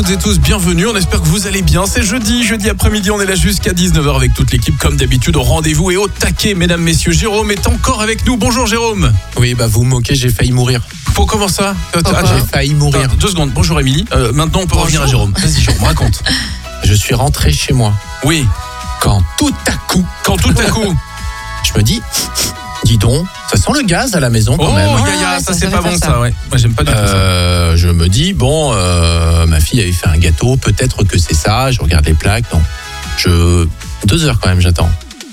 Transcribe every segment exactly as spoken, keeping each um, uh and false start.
Toutes et tous, bienvenue, on espère que vous allez bien. C'est jeudi, jeudi après-midi, on est là jusqu'à dix-neuf heures avec toute l'équipe comme d'habitude au rendez-vous et au taquet, mesdames, messieurs. Jérôme est encore avec nous. Bonjour Jérôme. Oui, bah vous me moquez, j'ai failli mourir. Pour comment ça ah, J'ai failli mourir. Attends, deux secondes, bonjour Émilie. Euh, maintenant on peut Bonjour. revenir à Jérôme. Vas-y Jérôme, raconte. Je suis rentré chez moi. Oui. Quand tout à coup, Quand tout à coup. je me dis, dis donc, ça sent le gaz à la maison quand Oh, même. ya, ya, ouais, ça ça, c'est ça pas fait bon ça. ça, ouais. Moi j'aime pas du tout ça. Euh, je me dis, bon, euh, ma fille avait fait un gâteau, peut-être que c'est ça, je regarde les plaques, non. Je... Deux heures quand même, j'attends.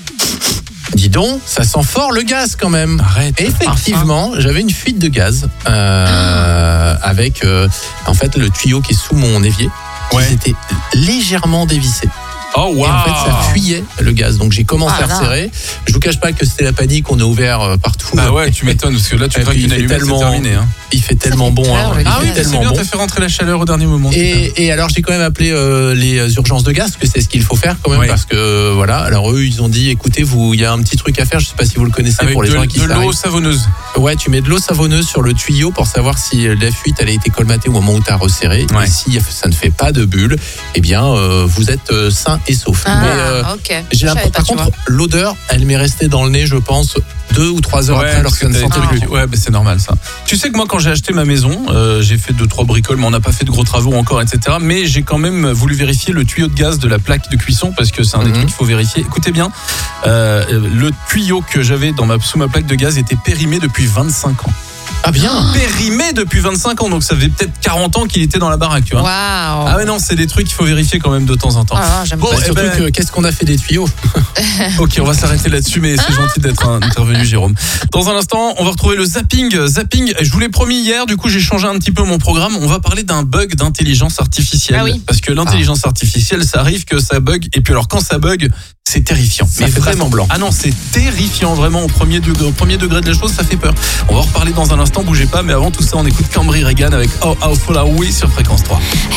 Dis donc, ça sent fort le gaz quand même. Arrête. Et effectivement, j'avais une fuite de gaz euh, avec euh, en fait le tuyau qui est sous mon évier qui Ouais. s'était légèrement dévissé. Oh waouh. Et en fait, ça fuyait le gaz. Donc j'ai commencé Ah, à là. resserrer. Je vous cache pas que c'était la panique. On a ouvert euh, partout. Bah ouais, tu m'étonnes parce que là tu Et craques puis, une il fait allumette, c'est tellement- terminé. Hein. Il fait tellement fait bon. clair, hein. le Il gaz. Ah fait oui, c'est tellement bien, bon. t'as fait rentrer la chaleur au dernier moment. Et, et alors j'ai quand même appelé euh, les urgences de gaz, parce que c'est ce qu'il faut faire quand même, Oui. parce que euh, voilà. Alors eux, ils ont dit, écoutez, vous, il y a un petit truc à faire. Je sais pas si vous le connaissez Avec pour les de, gens qui de ça l'eau arrive. savonneuse. Ouais, tu mets de l'eau savonneuse sur le tuyau pour savoir si la fuite elle a été colmatée au moment où tu as resserré. Ouais. Et si ça ne fait pas de bulles, eh bien euh, vous êtes euh, sain et sauf. Ah, Mais euh, ok. j'ai Je l'impression, savais pas, par tu contre, l'odeur, elle m'est restée dans le nez, je pense, deux ou trois heures après, lorsque je ne parce que sentais t'as plus. été- Ouais, bah c'est normal ça. Tu sais que moi, quand j'ai acheté ma maison, euh, j'ai fait deux trois bricoles, mais on n'a pas fait de gros travaux encore, et cetera. Mais j'ai quand même voulu vérifier le tuyau de gaz de la plaque de cuisson parce que c'est un des Mhm. trucs qu'il faut vérifier. Écoutez bien, euh, le tuyau que j'avais dans ma sous ma plaque de gaz était périmé depuis vingt-cinq ans. Ah bien. Périmé depuis vingt-cinq ans, donc ça fait peut-être quarante ans qu'il était dans la baraque, tu vois. Waouh. Ah ouais non, c'est des trucs qu'il faut vérifier quand même de temps en temps. Ah, là, j'aime Bon, pas. Bah, eh surtout ben- que qu'est-ce qu'on a fait des tuyaux. Ok, on va s'arrêter là-dessus, mais c'est gentil d'être un- intervenu, Jérôme. Dans un instant, on va retrouver le zapping. Zapping, je vous l'ai promis hier, du coup j'ai changé un petit peu mon programme. On va parler d'un bug d'intelligence artificielle. Ah oui. Parce que l'intelligence artificielle, ça arrive que ça bug. Et puis alors quand ça bug, c'est terrifiant. Ça mais fait pas vraiment. semblant. Ah non, c'est terrifiant, vraiment, au premier, degré, au premier degré de la chose, ça fait peur. On va en reparler dans un instant, bougez pas. Mais avant tout ça, on écoute Cambry Regan avec How How Far Are We sur Fréquence trois.